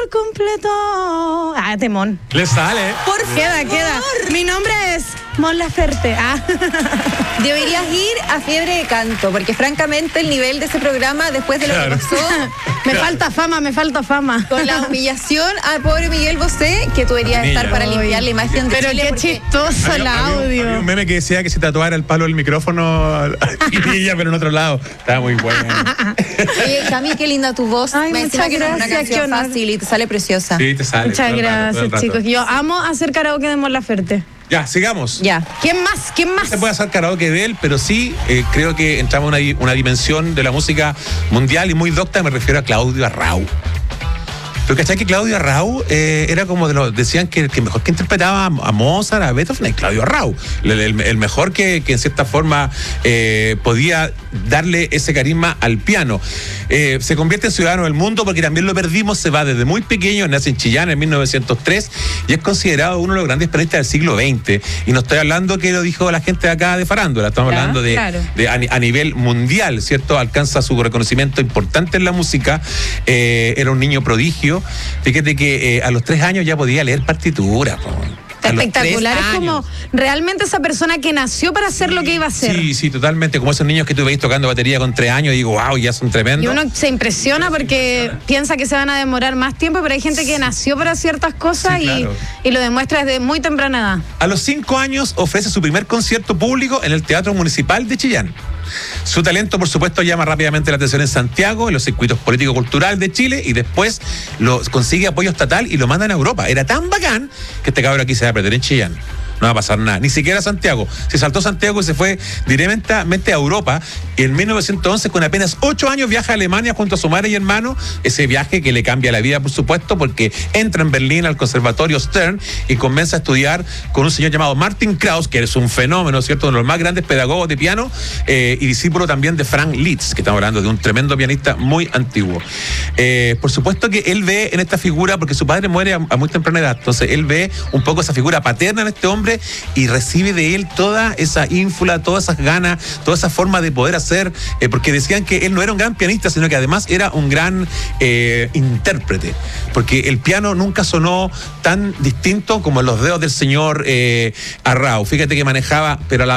por completo. Ah, temón. Le sale. Por queda. Mi nombre es Mon Laferte. Deberías ir a Fiebre de Canto, porque francamente el nivel de ese programa, después de lo que pasó, me falta fama. con la humillación al pobre Miguel Bosé, que tú deberías estar para limpiar la imagen de Pero Chile. qué chistoso el audio. Había un meme que decía que se tatuara el palo del micrófono a Pinilla, pero en otro lado. Estaba muy bueno. Oye, Cami, qué linda tu voz. Ay, Me muchas encima que no es una gracias, canción qué honor. fácil y te sale preciosa. Sí, te sale. Muchas todo el gracias, rato. chicos. Yo amo hacer karaoke de Mon Laferte. Ya, sigamos. Ya. ¿Quién más? No se puede hacer karaoke de él, pero sí creo que entramos en una dimensión de la música mundial y muy docta, me refiero a Claudio Arrau. Pero ¿cachai que Claudio Arrau era como decían que el mejor que interpretaba a Mozart, a Beethoven, es Claudio Arrau. El mejor que en cierta forma podía darle ese carisma al piano. Se convierte en ciudadano del mundo porque también lo perdimos, se va desde muy pequeño, nace en Chillán en 1903 y es considerado uno de los grandes pianistas del siglo XX. Y no estoy hablando que lo dijo la gente de acá de farándula, estamos hablando a nivel mundial, ¿cierto? Alcanza su reconocimiento importante en la música. Era un niño prodigio. Fíjate que a los 3 años ya podía leer partituras. Espectacular, es como realmente esa persona que nació para hacer lo que iba a hacer. Sí, totalmente, como esos niños que tú veis tocando batería con 3 años y digo, wow, ya son tremendos. Y uno se impresiona porque piensa que se van a demorar más tiempo, pero hay gente que nació para ciertas cosas y lo demuestra desde muy temprana edad. A los 5 años ofrece su primer concierto público en el Teatro Municipal de Chillán. Su talento, por supuesto, llama rápidamente la atención en Santiago, en los circuitos político-cultural de Chile, y después consigue apoyo estatal y lo mandan a Europa. Era tan bacán que este cabrón aquí se va a perder en Chillán. No va a pasar nada, ni siquiera Santiago. Se saltó Santiago y se fue directamente a Europa. En 1911, con apenas 8 años, viaja a Alemania junto a su madre y hermano. Ese viaje que le cambia la vida, por supuesto, porque entra en Berlín al Conservatorio Stern y comienza a estudiar con un señor llamado Martin Krauss, que es un fenómeno, ¿cierto? Uno de los más grandes pedagogos de piano y discípulo también de Frank Liszt, que estamos hablando de un tremendo pianista muy antiguo. Por supuesto que él ve en esta figura, porque su padre muere a muy temprana edad, entonces él ve un poco esa figura paterna en este hombre y recibe de él toda esa ínfula, todas esas ganas, toda esa forma de poder hacer, porque decían que él no era un gran pianista, sino que además era un gran intérprete, porque el piano nunca sonó tan distinto como los dedos del señor Arrau. Fíjate que manejaba, pero a la